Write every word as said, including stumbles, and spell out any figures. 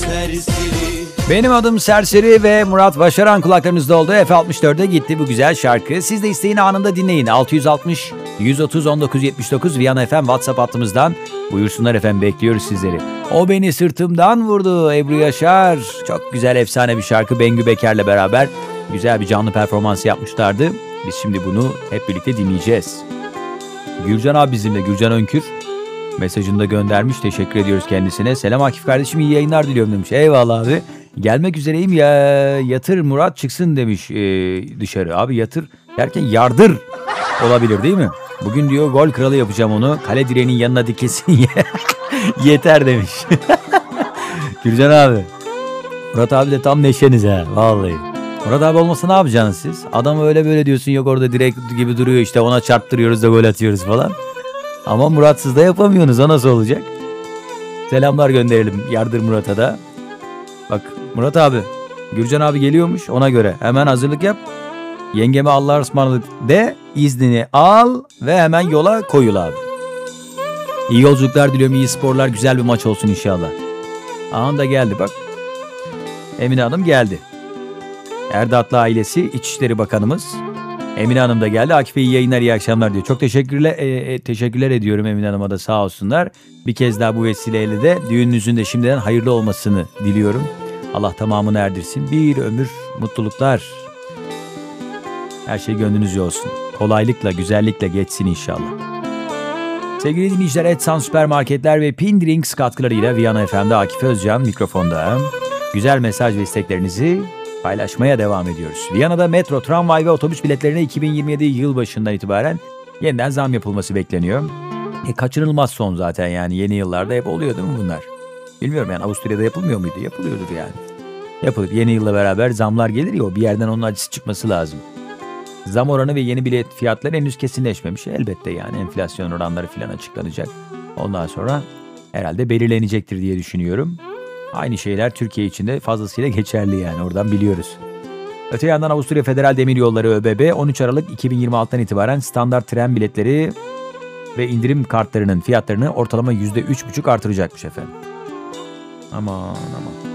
serseri. Benim adım Serseri ve Murat Başaran kulaklarınızda oldu. F altmış dörde gitti bu güzel şarkı. Siz de isteğini anında dinleyin. altı yüz altmış yüz otuz on dokuz yetmiş dokuz Viyana F M WhatsApp hattımızdan. Buyursunlar efendim, bekliyoruz sizleri. O beni sırtımdan vurdu Ebru Yaşar. Çok güzel, efsane bir şarkı. Bengü Beker'le beraber güzel bir canlı performans yapmışlardı. Biz şimdi bunu hep birlikte dinleyeceğiz. Gürcan abi bizimle, Gürcan Önkür. Mesajını da göndermiş. Teşekkür ediyoruz kendisine. Selam Akif kardeşim, iyi yayınlar diliyorum demiş. Eyvallah abi. Gelmek üzereyim ya, yatır Murat çıksın demiş ee, dışarı. Abi yatır derken yardır olabilir değil mi? Bugün diyor gol kralı yapacağım onu. Kale direğinin yanına dikilsin yeter demiş. Gürcan abi. Murat abi de tam neşeniz ha vallahi. Murat abi olmasa ne yapacaksınız siz? Adamı öyle böyle diyorsun, yok orada direkt gibi duruyor işte, ona çarptırıyoruz da gol atıyoruz falan. Ama Muratsız da yapamıyorsunuz, o nasıl olacak? Selamlar gönderelim Yardır Murat'a da. Bak Murat abi, Gürcan abi geliyormuş, ona göre hemen hazırlık yap. Yengeme Allah'a ısmarladık de, iznini al ve hemen yola koyul abi. İyi yolculuklar diliyorum, iyi sporlar, güzel bir maç olsun inşallah. Aha da geldi bak. Emine Hanım geldi. Erdatlı ailesi İçişleri Bakanımız. Emine Hanım da geldi. Akif Bey iyi yayınlar, iyi akşamlar diyor. Çok teşekkürler, e, e, teşekkürler ediyorum Emine Hanım'a da, sağ olsunlar. Bir kez daha bu vesileyle de düğününüzün de şimdiden hayırlı olmasını diliyorum. Allah tamamını erdirsin. Bir ömür mutluluklar. Her şey gönlünüzce olsun. Kolaylıkla, güzellikle geçsin inşallah. Sevgili dinleyiciler, Etsan Süpermarketler ve Pin Drinks katkılarıyla Viyana F M'de Akif Özcan mikrofonda. Güzel mesaj ve isteklerinizi paylaşmaya devam ediyoruz. Viyana'da metro, tramvay ve otobüs biletlerine iki bin yirmi yedi yıl başından itibaren yeniden zam yapılması bekleniyor. E, kaçınılmaz son zaten, yani yeni yıllarda hep oluyor değil mi bunlar? Bilmiyorum yani, Avusturya'da yapılmıyor muydu? Yapılıyordur yani. Yapılır. Yeni yılla beraber zamlar gelir ya, o bir yerden onun acısı çıkması lazım. Zam oranı ve yeni bilet fiyatları henüz kesinleşmemiş. Elbette yani enflasyon oranları filan açıklanacak. Ondan sonra herhalde belirlenecektir diye düşünüyorum. Aynı şeyler Türkiye için de fazlasıyla geçerli yani, oradan biliyoruz. Öte yandan Avusturya Federal Demiryolları ÖBB on üç Aralık iki bin yirmi altıdan itibaren standart tren biletleri ve indirim kartlarının fiyatlarını ortalama yüzde üç buçuk artıracakmış efendim. Aman aman.